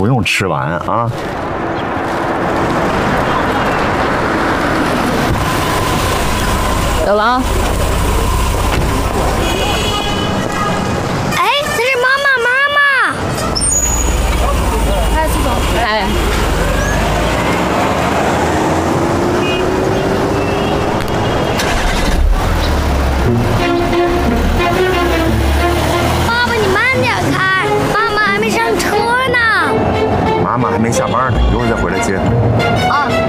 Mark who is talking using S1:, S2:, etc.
S1: 不用吃完啊。
S2: 走了啊。
S3: 哎，那是妈妈。
S2: 哎，苏总，哎。
S3: 爸爸，你慢点开，妈妈还没上车呢。
S1: 妈妈还没下班呢，一会儿再回来接她。
S3: 啊。